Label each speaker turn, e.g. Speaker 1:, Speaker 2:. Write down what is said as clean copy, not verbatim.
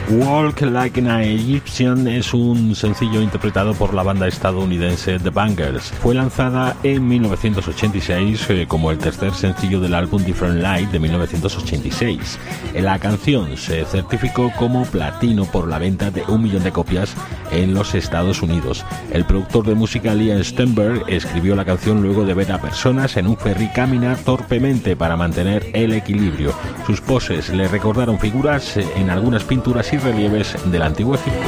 Speaker 1: Walk Like an Egyptian es un sencillo interpretado por la banda estadounidense The Bangles. Fue lanzada en 1986 como el tercer sencillo del álbum Different Light de 1986. La canción se certificó como platino por la venta de 1 millón de copias en los Estados Unidos. El productor de música Liam Stenberg escribió la canción luego de ver a personas en un ferry caminar torpemente para mantener el equilibrio. Sus poses le recordaron figuras en algunas pinturas y relieves del antiguo Egipto.